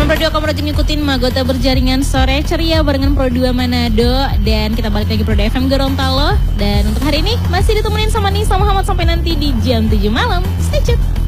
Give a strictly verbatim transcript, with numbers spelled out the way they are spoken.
Teman Pro dua kamu rajin ngikutin Magota Berjaringan Sore Ceria barengan Pro dua Manado. Dan kita balik lagi Pro dua F M Gorontalo. Dan untuk hari ini masih ditemenin sama Nisa Muhammad sampai nanti di jam tujuh malam. Stay tune.